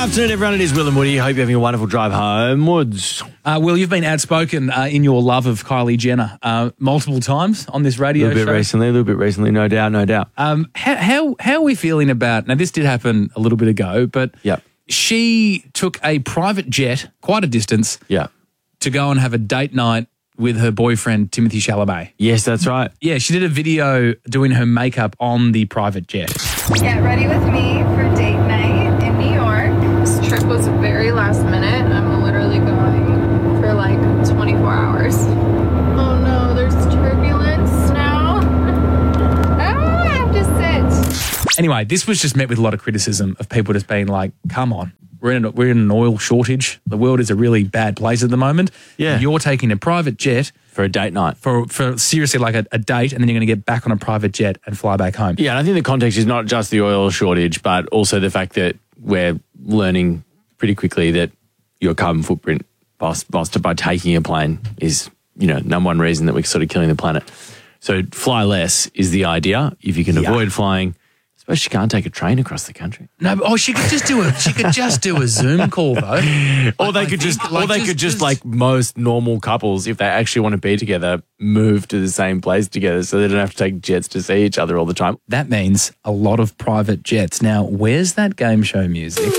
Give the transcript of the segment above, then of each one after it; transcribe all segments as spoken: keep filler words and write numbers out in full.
afternoon, everyone. It is Will and Woody. Hope you're having a wonderful drive homewards. Uh, Will, you've been outspoken uh, in your love of Kylie Jenner uh, multiple times on this A radio little bit show. recently, a little bit recently, no doubt, no doubt. Um, how, how how are we feeling about? Now, this did happen a little bit ago, but Yep. she took a private jet, quite a distance, Yeah. to go and have a date night with her boyfriend Timothée Chalamet. Yes, that's right. Yeah, she did a video doing her makeup on the private jet. Get ready with me for date night in New York. This trip was very last minute. I'm literally going for like twenty-four hours. Oh no, there's turbulence now. Oh, I have to sit. Anyway, this was just met with a lot of criticism of people just being like, come on, we're in, a, we're in an oil shortage. The world is a really bad place at the moment. Yeah. And you're taking a private jet For a date night. for, for seriously like a, a date, and then you're going to get back on a private jet and fly back home. Yeah, and I think the context is not just the oil shortage, but also the fact that we're learning pretty quickly that your carbon footprint whilst, whilst by taking a plane is, you know, number one reason that we're sort of killing the planet. So fly less is the idea. If you can Yeah. avoid flying, I suppose she can't take a train across the country. No, but, oh, she could just do a she could just do a Zoom call though. Or they I could think, just, like, or they just- could just, just- like most normal couples, if they actually want to be together, move to the same place together, so they don't have to take jets to see each other all the time. That means a lot of private jets. Now, where's that game show music?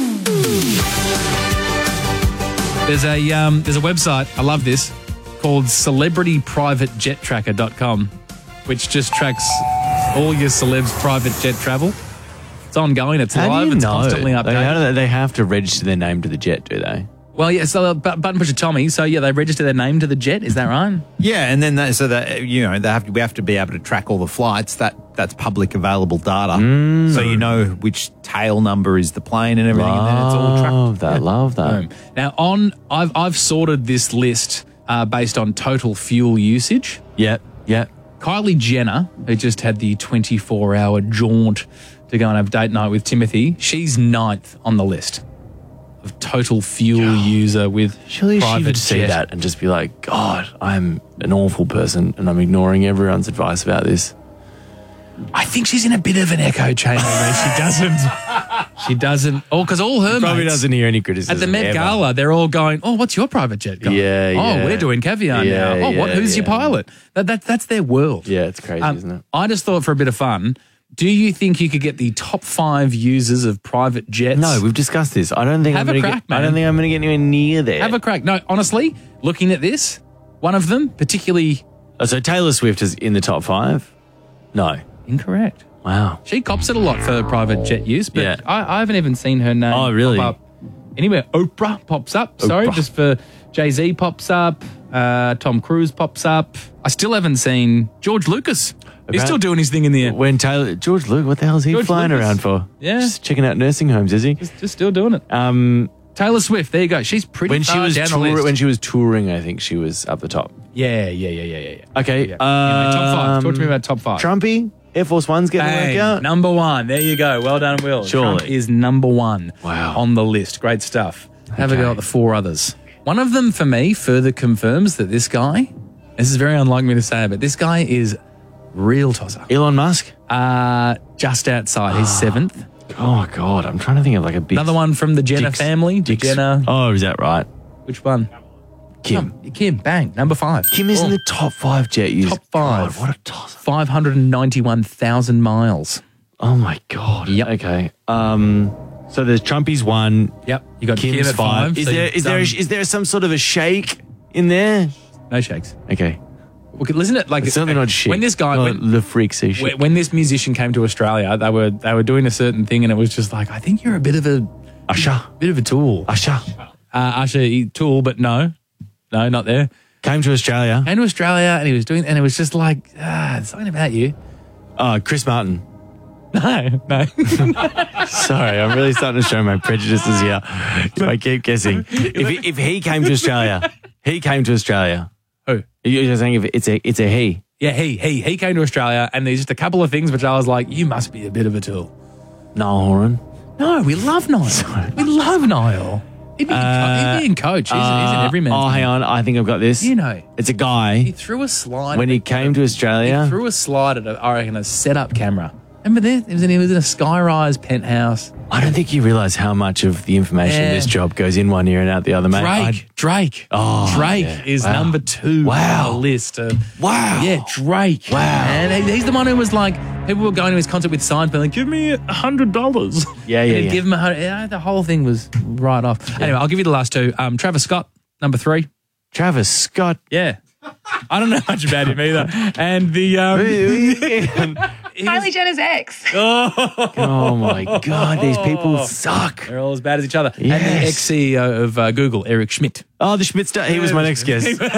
There's a um, there's a website, I love this, called celebrity private jet tracker dot com, which just tracks all your celebs' private jet travel. It's ongoing, it's How do live, you it's know? constantly Like, updated. how do they, they have to register their name to the jet, do they? Well, yeah, so uh, Bu- Button Pusher Tommy, so yeah, they register their name to the jet, is that right? Yeah, and then that, so that you know they have to, we have to be able to track all the flights. That that's public available data, so you know which tail number is the plane and everything, and then it's all tracked. Love that, love that. Boom. Now, on I've I've sorted this list uh, based on total fuel usage. Yeah, yeah. Kylie Jenner, who just had the twenty-four hour jaunt to go and have date night with Timothy, she's ninth on the list of total fuel user with Surely she private would see jet. that and just be like, God, I'm an awful person and I'm ignoring everyone's advice about this. I think she's in a bit of an echo chamber where she doesn't. She doesn't. Oh, because all her Probably mates doesn't hear any criticism. at the Met ever. Gala, they're all going, "Oh, what's your private jet going? Yeah, Oh, yeah. we're doing caviar Yeah, now. Oh, what? yeah, Who's your yeah. pilot? That, that that's their world. Yeah, it's crazy, Um, isn't it? I just thought for a bit of fun, do you think you could get the top five users of private jets? No, we've discussed this. I don't think Have I'm a gonna crack, get, I don't man. think I'm going to get anywhere near there. have a crack. No, honestly, looking at this, one of them particularly Oh, so Taylor Swift is in the top five? No. incorrect. Wow. She cops it a lot for private jet use, but Yeah. I, I haven't even seen her name. Oh, really? pop up anywhere. Oprah pops up. Sorry, Oprah. just for Jay-Z pops up. Uh, Tom Cruise pops up. I still haven't seen George Lucas. He's About- still doing his thing in the air. When Taylor, George Luke, what the hell is he George flying Lucas. around for? Yeah. Just checking out nursing homes, is he? Just, just still doing it. Um, Taylor Swift, there you go. She's pretty when she far was down the tour- list. when she was touring, I think she was up the top. yeah, yeah, yeah, yeah, yeah. yeah. Okay. Yeah. Anyway, top five. Talk to me um, about top five. Trumpy, Air Force One's getting to work Bang, out. number one. There you go. Well done, Will. Surely. Trump is number one Wow. on the list. Great stuff. Have a Okay. go at the four others. One of them, for me, further confirms that this guy, this is very unlike me to say, but this guy is real tosser. Elon Musk. Uh, just outside. He's seventh. Oh God, I'm trying to think of like a big. Another one from the Jenner Dick's- family. Dick's- Jenner. Oh, is that right? Which one? Kim. Oh, Kim. Bang. Number five. Kim is in Oh, the top five jet users. Top five. God, what a toss. five hundred ninety-one thousand miles. Oh my God. Yep. Okay. Um. So there's Trumpy's one. Yep. You got Kim Kim's at five. five. Is so there you've is there done- is there some sort of a shake in there? no shakes? Okay. Okay, listen to it like It's certainly not shit. When this guy, Not when, the freak see shit. when, when this musician came to Australia, they were they were doing a certain thing, and it was just like, I think you're a bit of a Usher. bit of a tool, Usher uh, Usher he- tool, but no, no, not there. came to Australia. Came to Australia, and he was doing, and it was just like, ah, it's something about you. Oh, Chris Martin. No, no. Sorry, I'm really starting to show my prejudices here. If I keep guessing, if he, if he came to Australia, he came to Australia. Who? You're saying if it's a it's a he. Yeah, he he he came to Australia, and there's just a couple of things which I was like, you must be a bit of a tool. Niall Horan. No, we love Niall. We love Niall. He'd be, Uh, he'd be in coach. He's, he's an everyman. Oh, hang on. I think I've got this. You know, It's a he guy. threw a slide. When he came to Australia. He threw a slide at, a, I reckon, a setup camera. Remember this? It was in, it was in a sky-rise penthouse. I don't think you realise how much of the information Yeah. in this job goes in one ear and out the other, mate. Drake, Drake, Oh, Drake yeah. is Wow. number two Wow. on the list. Of, Wow. Yeah, Drake. Wow. And he- he's the one who was like, people were going to his concert with signs, being like, give me a hundred dollars. Yeah, And yeah, he'd yeah. give him a hundred. Yeah, the whole thing was right off. Anyway, I'll give you the last two. Um, Travis Scott, number three. Travis Scott. Yeah. I don't know much about him either. And the um, Kylie Jenner's ex. Oh my God, these people suck. they're all as bad as each other. And the Yes. ex-C E O of uh, Google, Eric Schmidt. Oh, the Schmidt stuff. He was my next guest. Will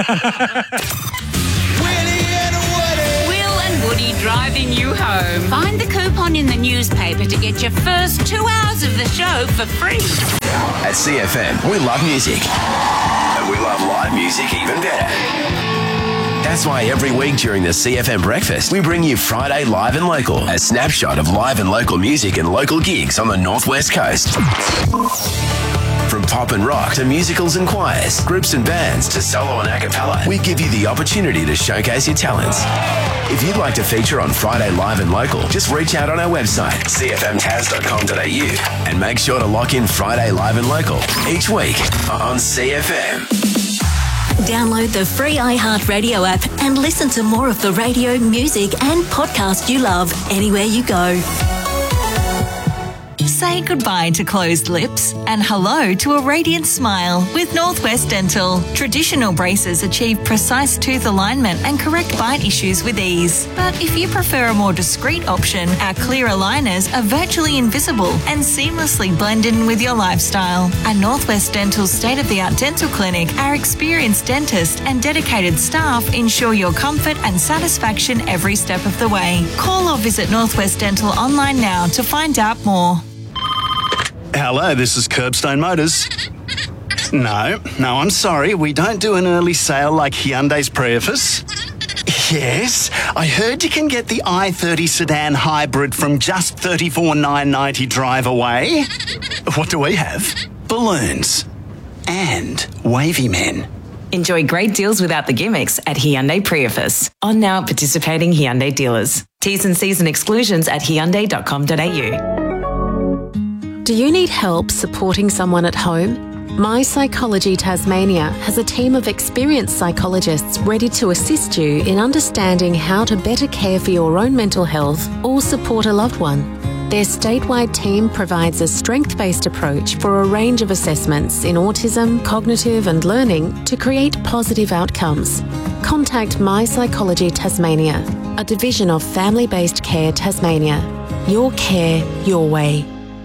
and Woody driving you home. Find the coupon in the newspaper to get your first two hours of the show for free. At C F M, we love music. And we love live music even better. That's why every week during the C F M breakfast, we bring you Friday Live and Local, a snapshot of live and local music and local gigs on the Northwest Coast. From pop and rock to musicals and choirs, groups and bands to solo and a cappella, we give you the opportunity to showcase your talents. If you'd like to feature on Friday Live and Local, just reach out on our website, c f m taz dot com dot a u, and make sure to lock in Friday Live and Local each week on C F M. Download the free iHeartRadio app and listen to more of the radio, music and podcast you love anywhere you go. Say goodbye to closed lips and hello to a radiant smile with Northwest Dental. Traditional braces achieve precise tooth alignment and correct bite issues with ease. But if you prefer a more discreet option, our clear aligners are virtually invisible and seamlessly blend in with your lifestyle. At Northwest Dental's state-of-the-art dental clinic, our experienced dentist and dedicated staff ensure your comfort and satisfaction every step of the way. Call or visit Northwest Dental online now to find out more. Hello, this is Curbstone Motors. No, no, I'm sorry. We don't do an early sale like Hyundai's Prius. Yes, I heard you can get the i thirty sedan hybrid from just thirty-four thousand nine hundred ninety drive away. What do we have? Balloons. And wavy men. Enjoy great deals without the gimmicks at Hyundai Prius. On now at participating Hyundai dealers. T's and C's and exclusions at hyundai dot com dot a u. Do you need help supporting someone at home? My Psychology Tasmania has a team of experienced psychologists ready to assist you in understanding how to better care for your own mental health or support a loved one. Their statewide team provides a strength-based approach for a range of assessments in autism, cognitive and learning to create positive outcomes. Contact My Psychology Tasmania, a division of Family-Based Care Tasmania. Your care, your way.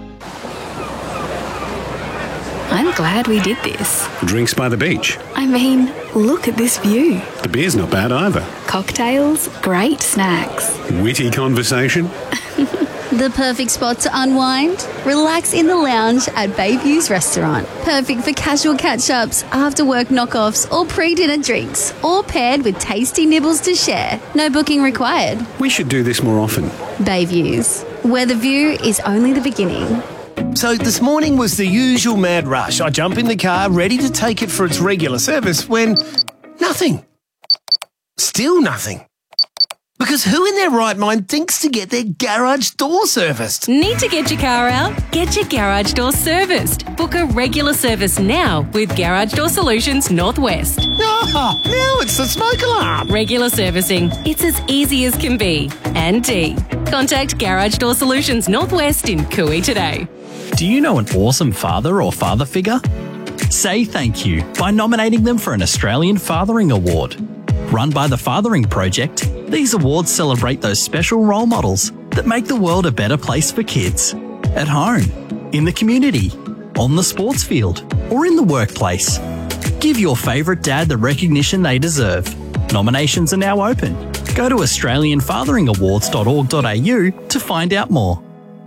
I'm glad we did this. Drinks by the beach. I mean, look at this view. The beer's not bad either. Cocktails, great snacks. Witty conversation. The perfect spot to unwind? Relax in the lounge at Bayview's Restaurant. Perfect for casual catch-ups, after-work knockoffs or pre-dinner drinks. Or paired with tasty nibbles to share. No booking required. We should do this more often. Bayview's, where the view is only the beginning. So this morning was the usual mad rush. I jump in the car, ready to take it for its regular service, when nothing. Still nothing. Because who in their right mind thinks to get their garage door serviced? Need to get your car out? Get your garage door serviced. Book a regular service now with Garage Door Solutions Northwest. Ah, now it's the smoke alarm. Regular servicing. It's as easy as can be. And D. Contact Garage Door Solutions Northwest in Cooey today. Do you know an awesome father or father figure? Say thank you by nominating them for an Australian Fathering Award. Run by the Fathering Project, these awards celebrate those special role models that make the world a better place for kids. At home, in the community, on the sports field, or in the workplace. Give your favourite dad the recognition they deserve. Nominations are now open. Go to australian fathering awards dot org dot a u to find out more.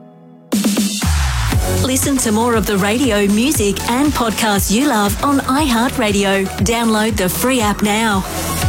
Listen to more of the radio, music and podcasts you love on iHeartRadio. Download the free app now.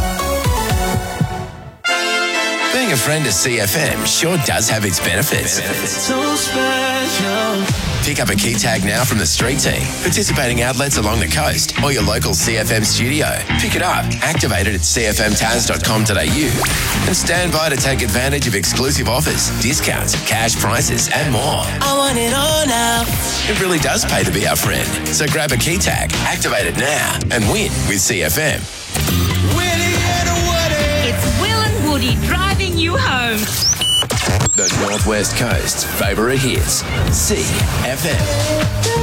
Being a friend of C F M sure does have its benefits. So special. Pick up a key tag now from the street team, participating outlets along the coast, or your local C F M studio. Pick it up, activate it at c f m taz dot com dot a u, and stand by to take advantage of exclusive offers, discounts, cash prizes, and more. I want it all now. It really does pay to be our friend. So grab a key tag, activate it now, and win with C F M. It's Will and Woody driving you home. The Northwest Coast's favourite hits, C F M.